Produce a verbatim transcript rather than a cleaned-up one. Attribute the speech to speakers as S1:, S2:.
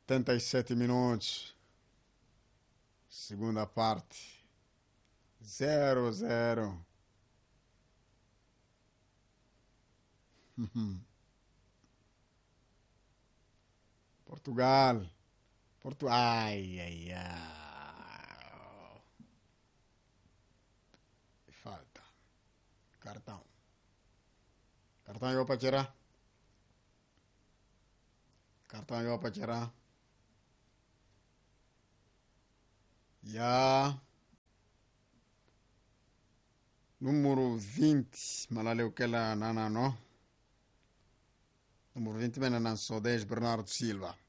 S1: setenta e sete minutos. Segunda parte. Zero, zero. Portugal. Portu... Ai, ai, ai. Falta. Cartão. Cartão io para tirar. Cartão io para tirar. Ya. Número vinte. Malaleu kela nana no. Número vinte mena nan Sodes Bernardo Silva.